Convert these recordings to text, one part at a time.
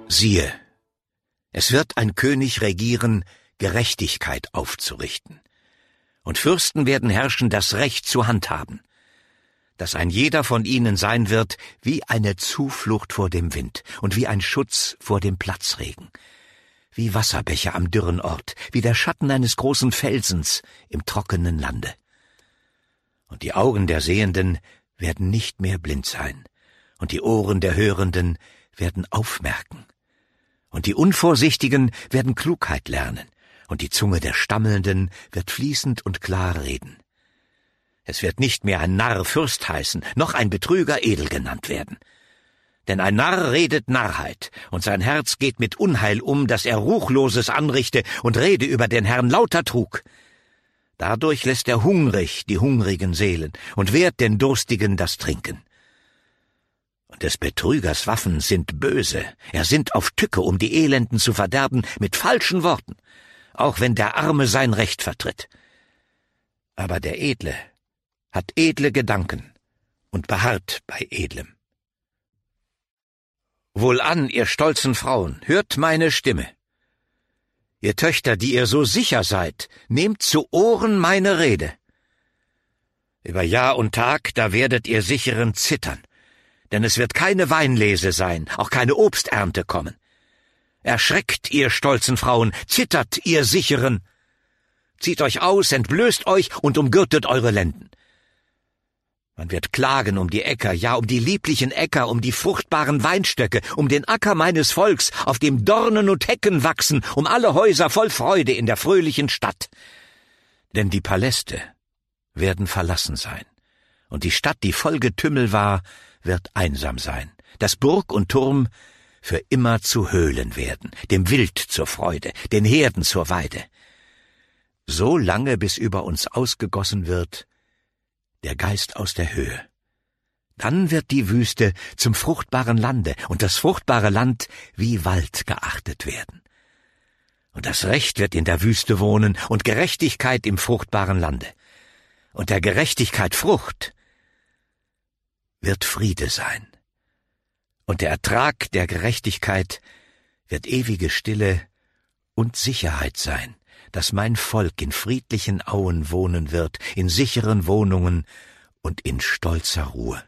Siehe, es wird ein König regieren, Gerechtigkeit aufzurichten. Und Fürsten werden herrschen, das Recht zu handhaben. Dass ein jeder von ihnen sein wird wie eine Zuflucht vor dem Wind und wie ein Schutz vor dem Platzregen. Wie Wasserbecher am dürren Ort, wie der Schatten eines großen Felsens im trockenen Lande. Und die Augen der Sehenden werden nicht mehr blind sein, und die Ohren der Hörenden werden aufmerken. Und die Unvorsichtigen werden Klugheit lernen, und die Zunge der Stammelnden wird fließend und klar reden. Es wird nicht mehr ein Narr Fürst heißen, noch ein Betrüger edel genannt werden. Denn ein Narr redet Narrheit, und sein Herz geht mit Unheil um, dass er Ruchloses anrichte und rede über den Herrn lauter Trug. Dadurch lässt er hungrig die hungrigen Seelen und wehrt den Durstigen das Trinken. Und des Betrügers Waffen sind böse, er sinnt auf Tücke, um die Elenden zu verderben mit falschen Worten, auch wenn der Arme sein Recht vertritt. Aber der Edle hat edle Gedanken und beharrt bei Edlem. Wohlan, ihr stolzen Frauen, hört meine Stimme. Ihr Töchter, die ihr so sicher seid, nehmt zu Ohren meine Rede. Über Jahr und Tag, da werdet ihr Sicheren zittern, denn es wird keine Weinlese sein, auch keine Obsternte kommen. Erschreckt, ihr stolzen Frauen, zittert, ihr Sicheren. Zieht euch aus, entblößt euch und umgürtet eure Lenden. Man wird klagen um die Äcker, ja um die lieblichen Äcker, um die fruchtbaren Weinstöcke, um den Acker meines Volks, auf dem Dornen und Hecken wachsen, um alle Häuser voll Freude in der fröhlichen Stadt. Denn die Paläste werden verlassen sein, und die Stadt, die voll Getümmel war, wird einsam sein, dass Burg und Turm für immer zu Höhlen werden, dem Wild zur Freude, den Herden zur Weide. So lange, bis über uns ausgegossen wird der Geist aus der Höhe. Dann wird die Wüste zum fruchtbaren Lande und das fruchtbare Land wie Wald geachtet werden. Und das Recht wird in der Wüste wohnen und Gerechtigkeit im fruchtbaren Lande. Und der Gerechtigkeit Frucht wird Friede sein. Und der Ertrag der Gerechtigkeit wird ewige Stille und Sicherheit sein, dass mein Volk in friedlichen Auen wohnen wird, in sicheren Wohnungen und in stolzer Ruhe.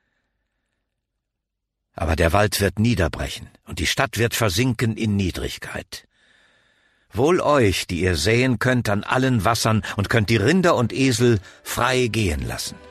Aber der Wald wird niederbrechen, und die Stadt wird versinken in Niedrigkeit. Wohl euch, die ihr säen könnt an allen Wassern und könnt die Rinder und Esel frei gehen lassen.